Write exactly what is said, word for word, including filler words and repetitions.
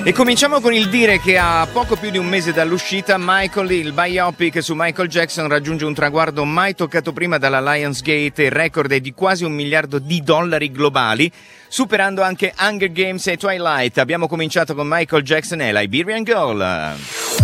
E cominciamo con il dire che a poco più di un mese dall'uscita Michael, il biopic su Michael Jackson, raggiunge un traguardo mai toccato prima dalla Lionsgate. Il record è di quasi un miliardo di dollari globali, superando anche Hunger Games e Twilight. Abbiamo cominciato con Michael Jackson e l'Iberian Girl.